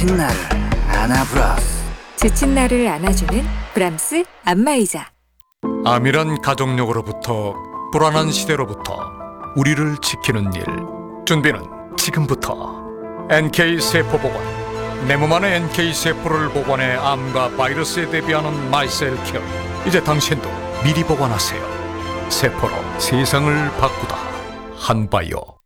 지친 나를 안아브라스. 지친 나를 안아주는 브람스 안마의자. 암이란 가족력으로부터 불안한 시대로부터 우리를 지키는 일. 준비는 지금부터. NK세포보건. 내 몸 안에 NK세포를 보관해 암과 바이러스에 대비하는 마이셀케어. 이제 당신도 미리 보관하세요. 세포로 세상을 바꾸다. 한바이오.